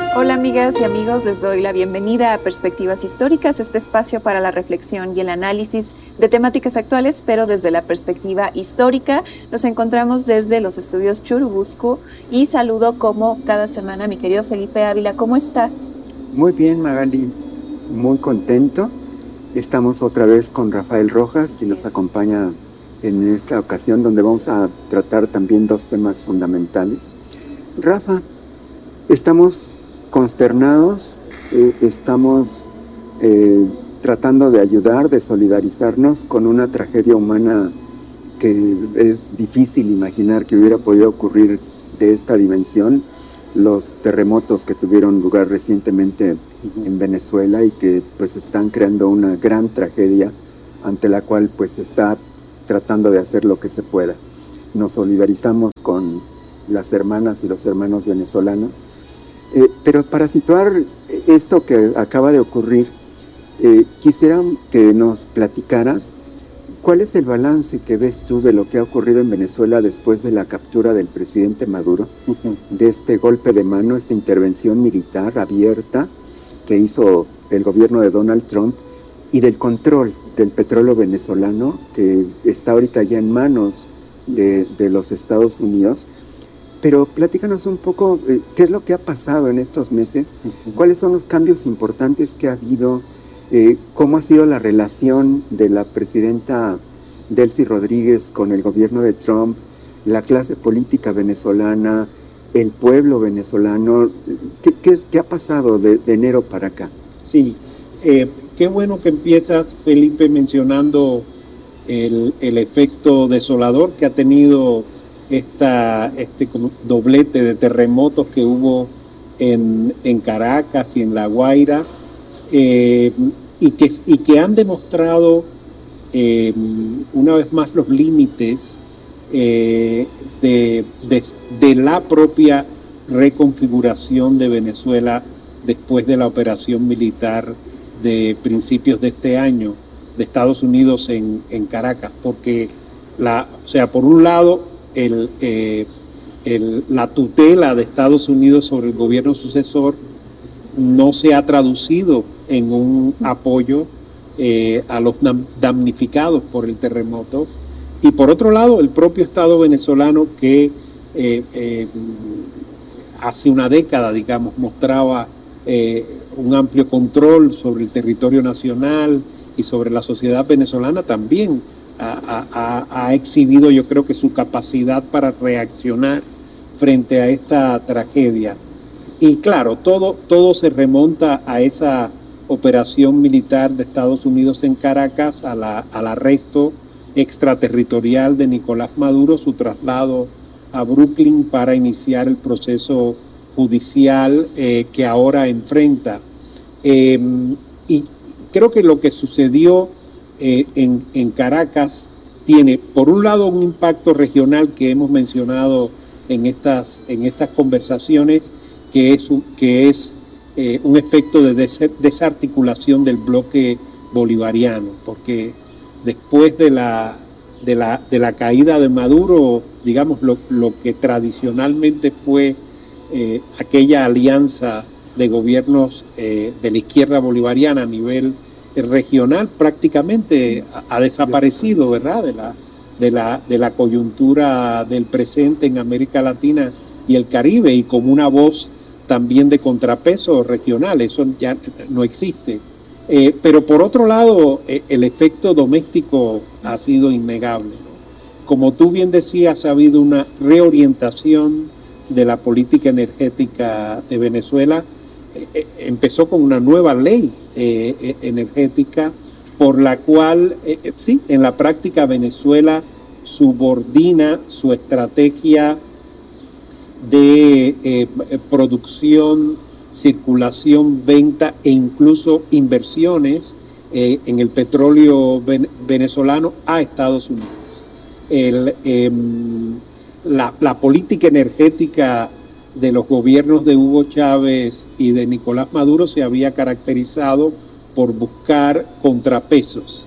Hola amigas y amigos, les doy la bienvenida a Perspectivas Históricas, este espacio para la reflexión y el análisis de temáticas actuales, pero desde la perspectiva histórica. Nos encontramos desde los estudios Churubusco y saludo como cada semana a mi querido Felipe Ávila. ¿Cómo estás? Muy bien, Magali, muy contento. Estamos otra vez con Rafael Rojas, quien nos acompaña en esta ocasión, donde vamos a tratar también dos temas fundamentales. Rafa, estamos consternados, estamos tratando de ayudar, de solidarizarnos con una tragedia humana que es difícil imaginar que hubiera podido ocurrir de esta dimensión. Los terremotos que tuvieron lugar recientemente en Venezuela y que pues están creando una gran tragedia ante la cual pues se está tratando de hacer lo que se pueda. Nos solidarizamos con las hermanas y los hermanos venezolanos. Pero para situar esto que acaba de ocurrir, quisiera que nos platicaras cuál es el balance que ves tú de lo que ha ocurrido en Venezuela después de la captura del presidente Maduro, de este golpe de mano, esta intervención militar abierta que hizo el gobierno de Donald Trump y del control del petróleo venezolano que está ahorita ya en manos de los Estados Unidos. Pero platícanos un poco qué es lo que ha pasado en estos meses, cuáles son los cambios importantes que ha habido, cómo ha sido la relación de la presidenta Delcy Rodríguez con el gobierno de Trump, la clase política venezolana, el pueblo venezolano. ¿Qué ha pasado de enero para acá? Sí, qué bueno que empiezas, Felipe, mencionando el efecto desolador que ha tenido este como doblete de terremotos que hubo en Caracas y en La Guaira, y que han demostrado una vez más los límites de la propia reconfiguración de Venezuela después de la operación militar de principios de este año de Estados Unidos en Caracas, porque por un lado la tutela de Estados Unidos sobre el gobierno sucesor no se ha traducido en un apoyo a los damnificados por el terremoto, y por otro lado el propio Estado venezolano que hace una década, digamos, mostraba un amplio control sobre el territorio nacional y sobre la sociedad venezolana, también ha exhibido, yo creo que su capacidad para reaccionar frente a esta tragedia. Y claro, todo se remonta a esa operación militar de Estados Unidos en Caracas, al arresto extraterritorial de Nicolás Maduro, su traslado a Brooklyn para iniciar el proceso judicial que ahora enfrenta. Y creo que lo que sucedió en Caracas tiene, por un lado, un impacto regional que hemos mencionado en estas conversaciones, que es un efecto de desarticulación del bloque bolivariano, porque después de la caída de Maduro, digamos, lo que tradicionalmente fue aquella alianza de gobiernos de la izquierda bolivariana a nivel regional, prácticamente ha desaparecido, ¿verdad?, de la coyuntura del presente en América Latina y el Caribe, y como una voz también de contrapeso regional. Eso ya no existe. Pero por otro lado, el efecto doméstico ha sido innegable, ¿no? Como tú bien decías, ha habido una reorientación de la política energética de Venezuela. Empezó con una nueva ley energética por la cual, sí, en la práctica Venezuela subordina su estrategia de producción, circulación, venta e incluso inversiones en el petróleo venezolano a Estados Unidos. La política energética de los gobiernos de Hugo Chávez y de Nicolás Maduro se había caracterizado por buscar contrapesos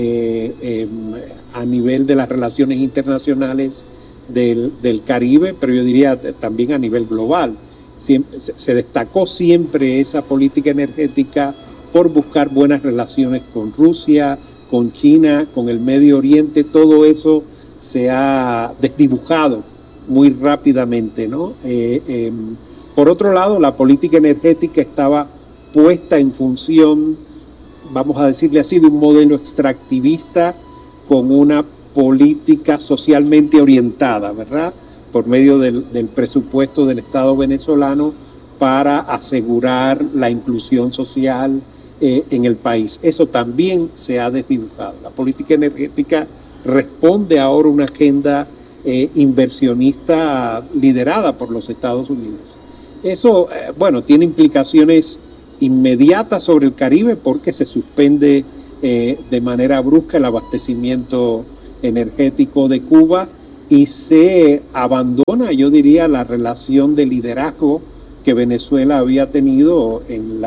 a nivel de las relaciones internacionales del Caribe, pero yo diría también a nivel global. se destacó siempre esa política energética por buscar buenas relaciones con Rusia, con China, con el Medio Oriente. Todo eso se ha desdibujado muy rápidamente, ¿no? Por otro lado, la política energética estaba puesta en función, vamos a decirle así, de un modelo extractivista con una política socialmente orientada, ¿verdad?, por medio del presupuesto del Estado venezolano para asegurar la inclusión social en el país. Eso también se ha desdibujado. La política energética responde ahora a una agenda inversionista liderada por los Estados Unidos. Eso, bueno, tiene implicaciones inmediatas sobre el Caribe porque se suspende de manera brusca el abastecimiento energético de Cuba y se abandona, yo diría, la relación de liderazgo que Venezuela había tenido en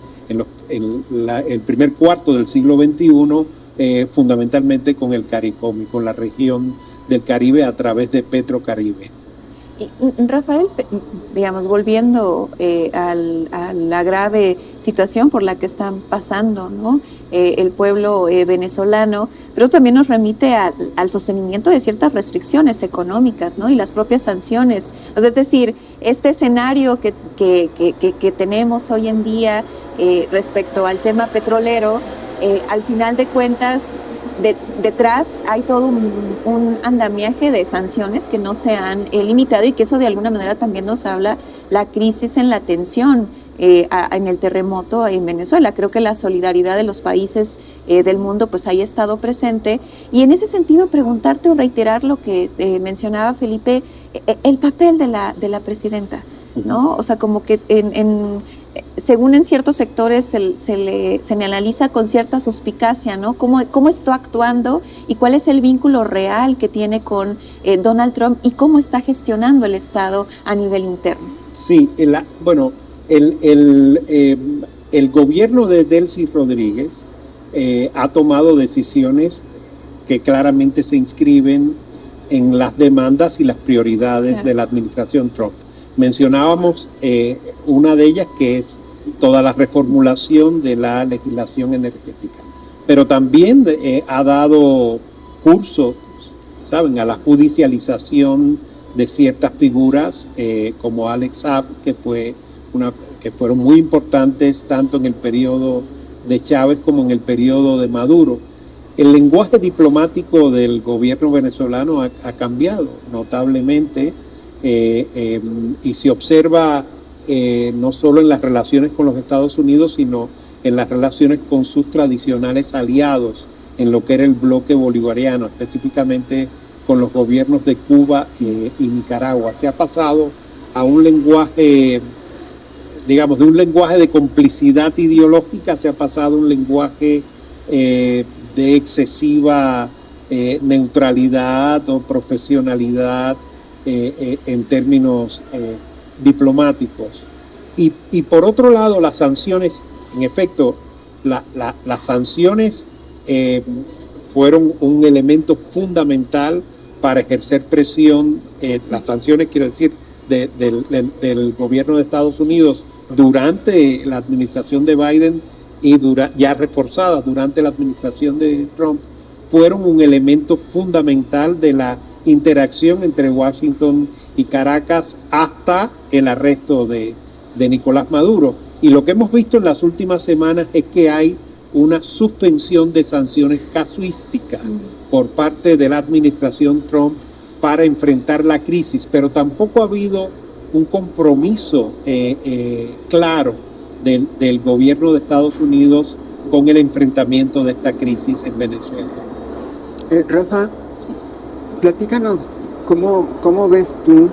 el primer cuarto del siglo XXI, fundamentalmente con el CARICOM y con la región del Caribe a través de Petrocaribe. Y, Rafael, digamos, volviendo a la grave situación por la que están pasando, ¿no?, el pueblo venezolano, pero también nos remite al sostenimiento de ciertas restricciones económicas, ¿no?, y las propias sanciones. O sea, es decir, este escenario que tenemos hoy en día respecto al tema petrolero, al final de cuentas, detrás hay todo un andamiaje de sanciones que no se han limitado, y que eso de alguna manera también nos habla la crisis en la atención en el terremoto en Venezuela. Creo que la solidaridad de los países del mundo pues ahí ha estado presente, y en ese sentido preguntarte o reiterar lo que mencionaba Felipe, el papel de la presidenta, ¿no? O sea, como que según en ciertos sectores se le analiza con cierta suspicacia, ¿no? ¿Cómo está actuando y cuál es el vínculo real que tiene con Donald Trump y cómo está gestionando el Estado a nivel interno? Sí, el gobierno de Delcy Rodríguez ha tomado decisiones que claramente se inscriben en las demandas y las prioridades de la administración Trump. Mencionábamos una de ellas, que es toda la reformulación de la legislación energética, pero también ha dado curso, ¿saben?, a la judicialización de ciertas figuras como Alex Saab, que fueron muy importantes tanto en el periodo de Chávez como en el periodo de Maduro. El lenguaje diplomático del gobierno venezolano ha cambiado notablemente. Y se observa no solo en las relaciones con los Estados Unidos, sino en las relaciones con sus tradicionales aliados en lo que era el bloque bolivariano, específicamente con los gobiernos de Cuba y Nicaragua. Se ha pasado a un lenguaje, digamos, de un lenguaje de complicidad ideológica, se ha pasado a un lenguaje de excesiva neutralidad o profesionalidad en términos diplomáticos. Y por otro lado, las sanciones, en efecto, las sanciones fueron un elemento fundamental para ejercer presión, las sanciones, quiero decir, del gobierno de Estados Unidos durante la administración de Biden y ya reforzadas durante la administración de Trump, fueron un elemento fundamental de la interacción entre Washington y Caracas hasta el arresto de Nicolás Maduro. Y lo que hemos visto en las últimas semanas es que hay una suspensión de sanciones casuísticas por parte de la administración Trump para enfrentar la crisis, pero tampoco ha habido un compromiso claro del gobierno de Estados Unidos con el enfrentamiento de esta crisis en Venezuela. Rafa, platícanos cómo ves tú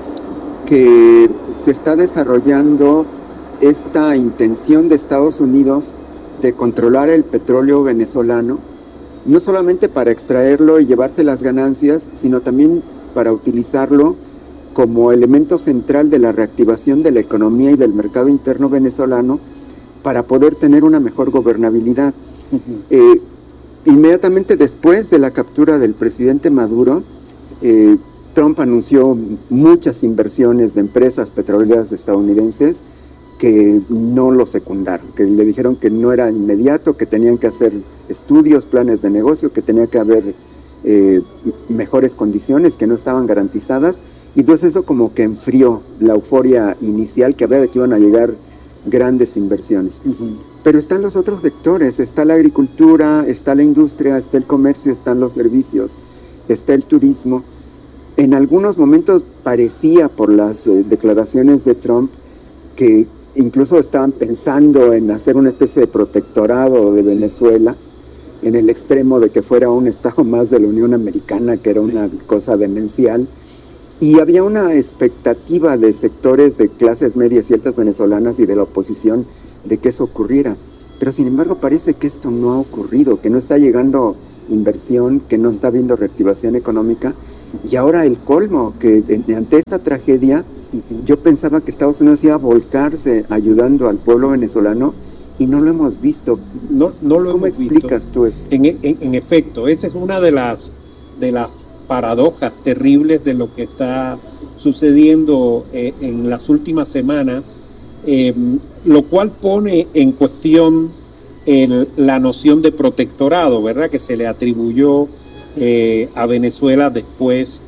que se está desarrollando esta intención de Estados Unidos de controlar el petróleo venezolano, no solamente para extraerlo y llevarse las ganancias, sino también para utilizarlo como elemento central de la reactivación de la economía y del mercado interno venezolano para poder tener una mejor gobernabilidad. Inmediatamente después de la captura del presidente Maduro, Trump anunció muchas inversiones de empresas petroleras estadounidenses que no lo secundaron, que le dijeron que no era inmediato, que tenían que hacer estudios, planes de negocio, que tenía que haber mejores condiciones que no estaban garantizadas, y entonces eso como que enfrió la euforia inicial que había de que iban a llegar grandes inversiones. Pero están los otros sectores, está la agricultura, está la industria, está el comercio, están los servicios, está el turismo. En algunos momentos parecía, por las declaraciones de Trump, que incluso estaban pensando en hacer una especie de protectorado de Venezuela, en el extremo de que fuera un estado más de la Unión Americana, que era una cosa demencial. Y había una expectativa de sectores de clases medias y altas venezolanas y de la oposición de que eso ocurriera. Pero sin embargo parece que esto no ha ocurrido, que no está llegando inversión, que no está habiendo reactivación económica. Y ahora el colmo, que ante esta tragedia, yo pensaba que Estados Unidos iba a volcarse ayudando al pueblo venezolano y no lo hemos visto. No lo ¿Cómo hemos explicas visto. tú esto? En efecto, esa es una de las paradojas terribles de lo que está sucediendo en las últimas semanas, lo cual pone en cuestión la noción de protectorado, ¿verdad?, que se le atribuyó a Venezuela después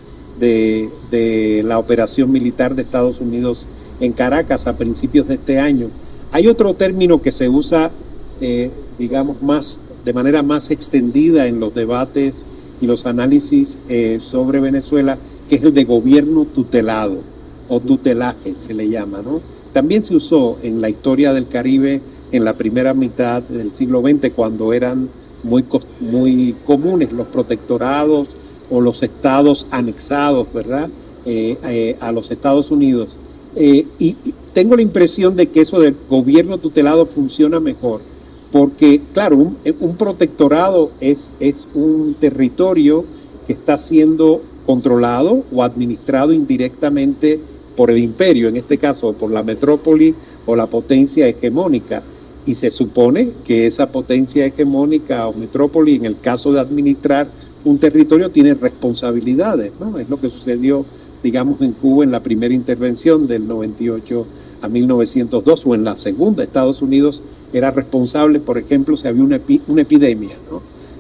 de la operación militar de Estados Unidos en Caracas a principios de este año. Hay otro término que se usa, digamos, de manera más extendida en los debates y los análisis sobre Venezuela, que es el de gobierno tutelado o tutelaje, se le llama, ¿no? También se usó en la historia del Caribe en la primera mitad del siglo XX, cuando eran muy comunes los protectorados o los estados anexados, ¿verdad?, a los Estados Unidos. Y tengo la impresión de que eso del gobierno tutelado funciona mejor, porque, claro, un protectorado es un territorio que está siendo controlado o administrado indirectamente por el imperio, en este caso por la metrópoli o la potencia hegemónica, y se supone que esa potencia hegemónica o metrópoli, en el caso de administrar un territorio, tiene responsabilidades, ¿no? Es lo que sucedió, digamos, en Cuba en la primera intervención del 98 a 1902, o en la segunda. Estados Unidos era responsable, por ejemplo, si había una epidemia, ¿no?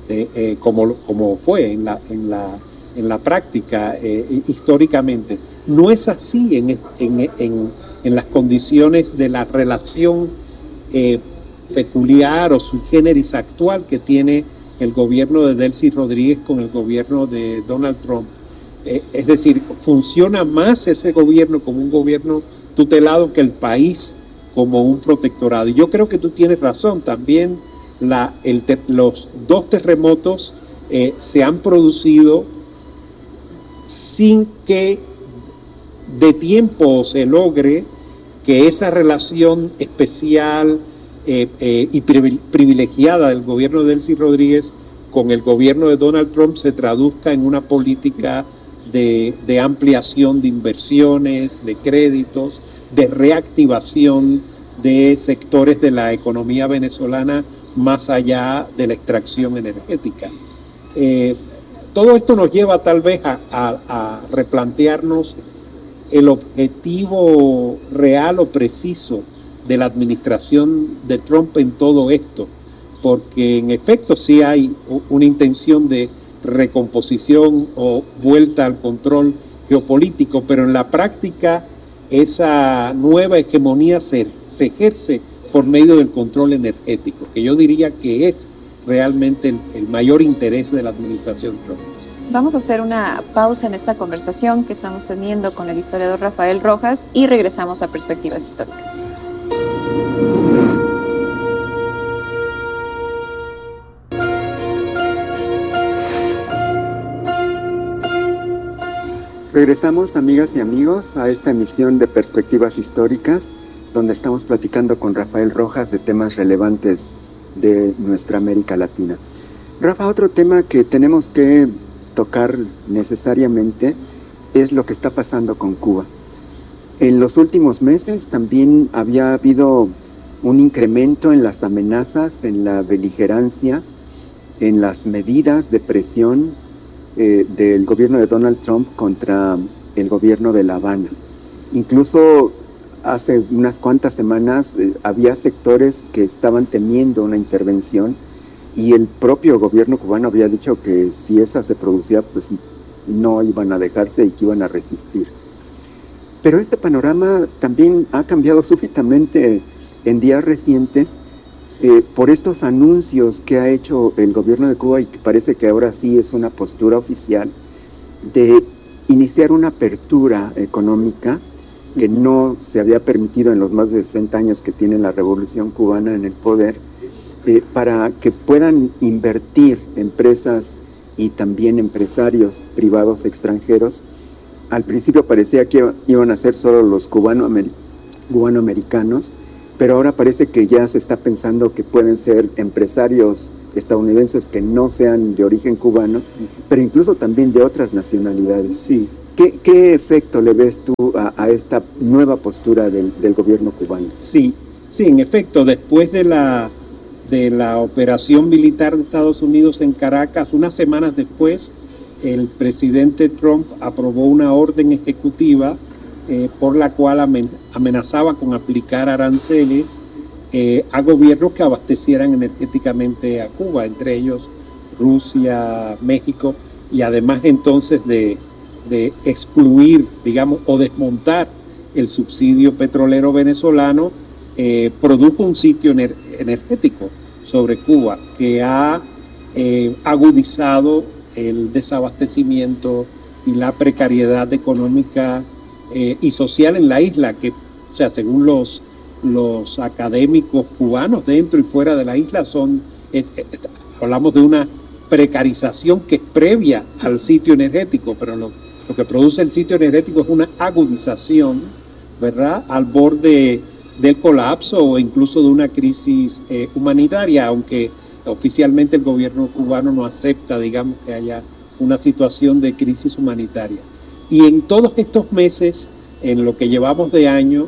Como fue en la práctica históricamente. No es así en las condiciones de la relación peculiar o sui generis actual que tiene el gobierno de Delcy Rodríguez con el gobierno de Donald Trump. Es decir, funciona más ese gobierno como un gobierno tutelado que el país como un protectorado. Y yo creo que tú tienes razón. También los dos terremotos se han producido sin que de tiempo se logre que esa relación especial y privilegiada del gobierno de Delcy Rodríguez con el gobierno de Donald Trump se traduzca en una política de ampliación de inversiones, de créditos, de reactivación de sectores de la economía venezolana más allá de la extracción energética. Todo esto nos lleva tal vez a replantearnos el objetivo real o preciso de la administración de Trump en todo esto, porque en efecto sí hay una intención de recomposición o vuelta al control geopolítico, pero en la práctica esa nueva hegemonía se ejerce por medio del control energético, que yo diría que es realmente el mayor interés de la administración Trump. Vamos a hacer una pausa en esta conversación que estamos teniendo con el historiador Rafael Rojas y regresamos a Perspectivas Históricas. Regresamos, amigas y amigos, a esta emisión de Perspectivas Históricas, donde estamos platicando con Rafael Rojas de temas relevantes de nuestra América Latina. Rafa, otro tema que tenemos que tocar necesariamente es lo que está pasando con Cuba. En los últimos meses también había habido un incremento en las amenazas, en la beligerancia, en las medidas de presión del gobierno de Donald Trump contra el gobierno de La Habana. Incluso hace unas cuantas semanas había sectores que estaban temiendo una intervención, y el propio gobierno cubano había dicho que si esa se producía, pues no iban a dejarse y que iban a resistir. Pero este panorama también ha cambiado súbitamente en días recientes por estos anuncios que ha hecho el gobierno de Cuba, y que parece que ahora sí es una postura oficial, de iniciar una apertura económica que no se había permitido en los más de 60 años que tiene la Revolución Cubana en el poder, para que puedan invertir empresas y también empresarios privados extranjeros. Al principio parecía que iban a ser solo los cubanoamericanos, pero ahora parece que ya se está pensando que pueden ser empresarios estadounidenses que no sean de origen cubano, pero incluso también de otras nacionalidades. Sí. ¿Qué efecto le ves tú a esta nueva postura del gobierno cubano? Sí, en efecto, después de la operación militar de Estados Unidos en Caracas, unas semanas después, el presidente Trump aprobó una orden ejecutiva por la cual amenazaba con aplicar aranceles a gobiernos que abastecieran energéticamente a Cuba, entre ellos Rusia, México, y además entonces de excluir, digamos, o desmontar el subsidio petrolero venezolano, produjo un sitio energético sobre Cuba que ha agudizado el desabastecimiento y la precariedad económica y social en la isla, que, o sea, según los académicos cubanos dentro y fuera de la isla, hablamos de una precarización que es previa al sitio energético, pero lo que produce el sitio energético es una agudización, ¿verdad?, al borde del colapso o incluso de una crisis humanitaria, aunque oficialmente el gobierno cubano no acepta, digamos, que haya una situación de crisis humanitaria. Y en todos estos meses, en lo que llevamos de año,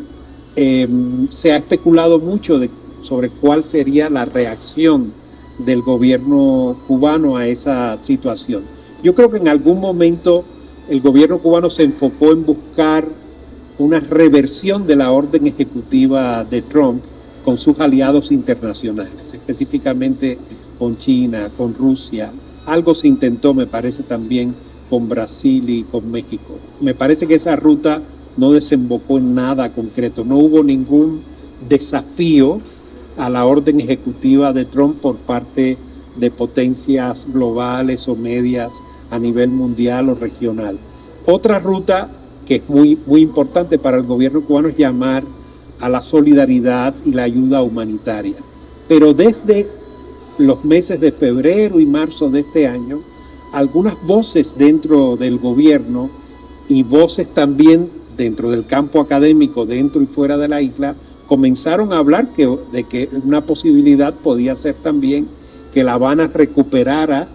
se ha especulado mucho sobre cuál sería la reacción del gobierno cubano a esa situación. Yo creo que en algún momento el gobierno cubano se enfocó en buscar una reversión de la orden ejecutiva de Trump con sus aliados internacionales, específicamente con China, con Rusia. Algo se intentó, me parece, también con Brasil y con México. Me parece que esa ruta no desembocó en nada concreto, no hubo ningún desafío a la orden ejecutiva de Trump por parte de potencias globales o medias a nivel mundial o regional. Otra ruta que es muy, muy importante para el gobierno cubano es llamar a la solidaridad y la ayuda humanitaria. Pero desde los meses de febrero y marzo de este año, algunas voces dentro del gobierno y voces también dentro del campo académico, dentro y fuera de la isla, comenzaron a hablar de que una posibilidad podía ser también que La Habana recuperara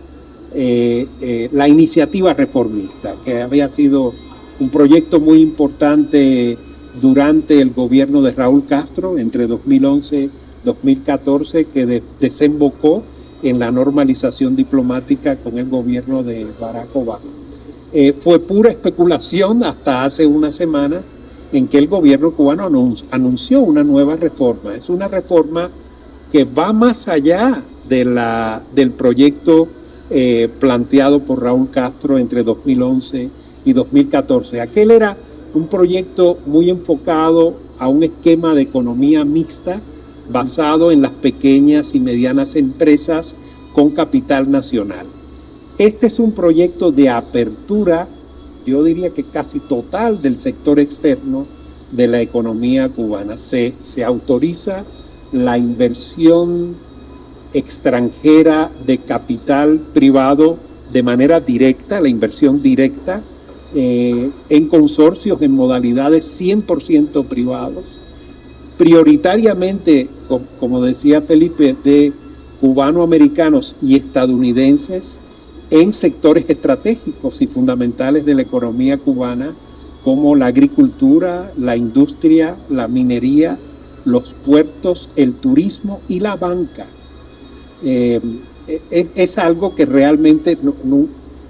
la iniciativa reformista, que había sido un proyecto muy importante durante el gobierno de Raúl Castro entre 2011 y 2014, que desembocó en la normalización diplomática con el gobierno de Barack Obama. Fue pura especulación hasta hace unas semanas en que el gobierno cubano anunció una nueva reforma. Es una reforma que va más allá del proyecto planteado por Raúl Castro entre 2011 y 2014. Aquel era un proyecto muy enfocado a un esquema de economía mixta basado en las pequeñas y medianas empresas con capital nacional. Este es un proyecto de apertura, yo diría que casi total, del sector externo de la economía cubana. Se autoriza la inversión extranjera de capital privado de manera directa, la inversión directa, en consorcios en modalidades 100% privados, prioritariamente, como decía Felipe, de cubanoamericanos y estadounidenses en sectores estratégicos y fundamentales de la economía cubana, como la agricultura, la industria, la minería, los puertos, el turismo y la banca. Es algo que realmente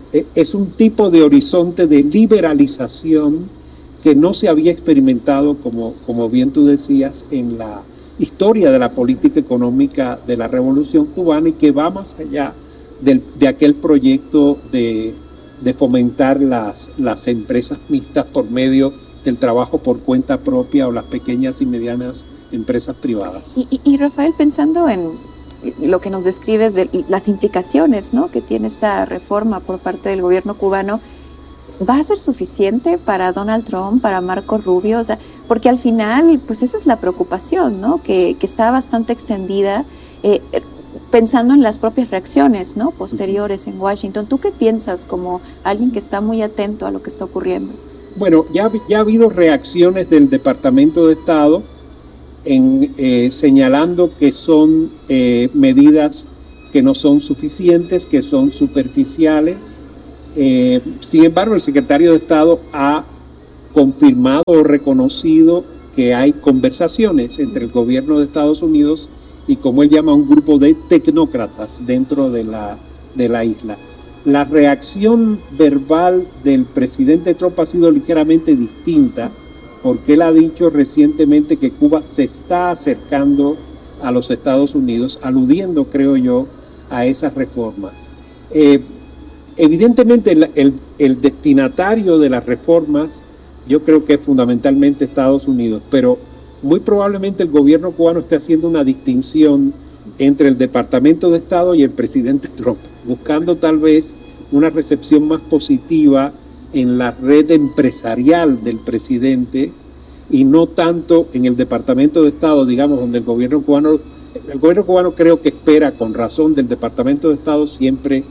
es un tipo de horizonte de liberalización que no se había experimentado, como bien tú decías, en la historia de la política económica de la Revolución Cubana, y que va más allá de aquel proyecto de fomentar las empresas mixtas por medio del trabajo por cuenta propia o las pequeñas y medianas empresas privadas. Y Rafael, pensando en lo que nos describes de las implicaciones, ¿no?, que tiene esta reforma por parte del gobierno cubano, ¿va a ser suficiente para Donald Trump, para Marco Rubio? O sea, porque al final, pues esa es la preocupación, ¿no?, que está bastante extendida, pensando en las propias reacciones, ¿no?, posteriores en Washington. ¿Tú qué piensas como alguien que está muy atento a lo que está ocurriendo? Bueno, ya ha habido reacciones del Departamento de Estado señalando que son medidas que no son suficientes, que son superficiales. Sin embargo, el secretario de Estado ha confirmado o reconocido que hay conversaciones entre el gobierno de Estados Unidos y, como él llama, un grupo de tecnócratas dentro de la isla. La reacción verbal del presidente Trump ha sido ligeramente distinta, porque él ha dicho recientemente que Cuba se está acercando a los Estados Unidos, aludiendo, creo yo, a esas reformas. Evidentemente el destinatario de las reformas yo creo que es fundamentalmente Estados Unidos, pero muy probablemente el gobierno cubano esté haciendo una distinción entre el Departamento de Estado y el presidente Trump, buscando tal vez una recepción más positiva en la red empresarial del presidente y no tanto en el Departamento de Estado, digamos, donde el gobierno cubano creo que espera, con razón, del Departamento de Estado siempre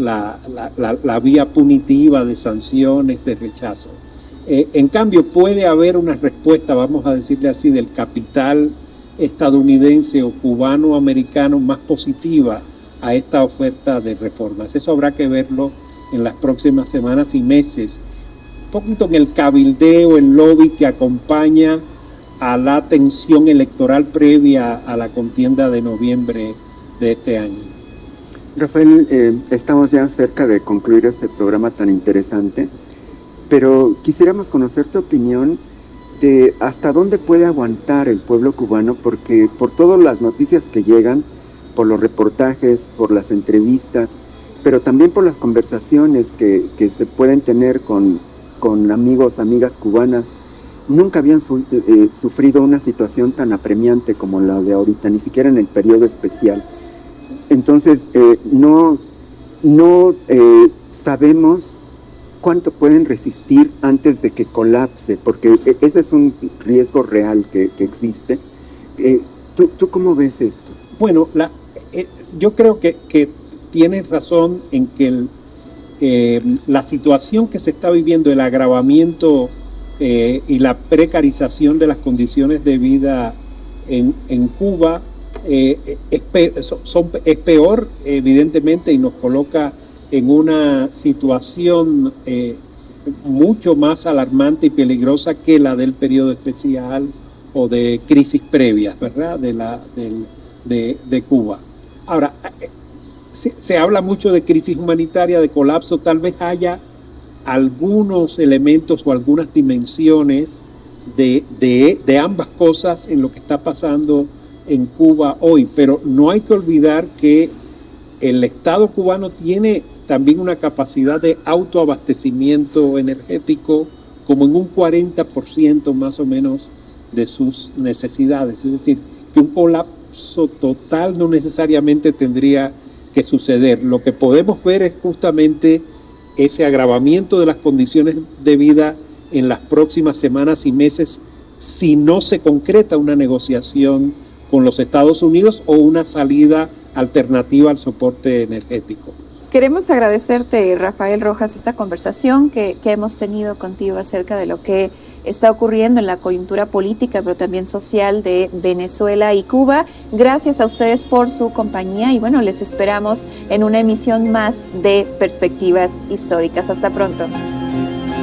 la vía punitiva de sanciones, de rechazo. En cambio, puede haber una respuesta, vamos a decirle así, del capital estadounidense o cubano-americano más positiva a esta oferta de reformas. Eso habrá que verlo en las próximas semanas y meses, un poquito en el cabildeo, el lobby que acompaña a la tensión electoral previa a la contienda de noviembre de este año. Rafael, estamos ya cerca de concluir este programa tan interesante, pero quisiéramos conocer tu opinión de hasta dónde puede aguantar el pueblo cubano, porque por todas las noticias que llegan, por los reportajes, por las entrevistas, pero también por las conversaciones que se pueden tener con amigos, amigas cubanas, nunca habían sufrido una situación tan apremiante como la de ahorita, ni siquiera en el periodo especial. Entonces, no sabemos cuánto pueden resistir antes de que colapse, porque ese es un riesgo real que existe. ¿Tú cómo ves esto? Bueno, yo creo que tienes razón en que la situación que se está viviendo, el agravamiento y la precarización de las condiciones de vida en Cuba es peor, evidentemente, y nos coloca en una situación mucho más alarmante y peligrosa que la del periodo especial o de crisis previas, ¿verdad?, de Cuba. Ahora, se habla mucho de crisis humanitaria, de colapso. Tal vez haya algunos elementos o algunas dimensiones de ambas cosas en lo que está pasando en Cuba hoy, pero no hay que olvidar que el Estado cubano tiene también una capacidad de autoabastecimiento energético como en un 40% más o menos de sus necesidades. Es decir, que un colapso total no necesariamente tendría que suceder. Lo que podemos ver es justamente ese agravamiento de las condiciones de vida en las próximas semanas y meses si no se concreta una negociación con los Estados Unidos o una salida alternativa al soporte energético. Queremos agradecerte, Rafael Rojas, esta conversación que hemos tenido contigo acerca de lo que está ocurriendo en la coyuntura política, pero también social de Venezuela y Cuba. Gracias a ustedes por su compañía y bueno, les esperamos en una emisión más de Perspectivas Históricas. Hasta pronto.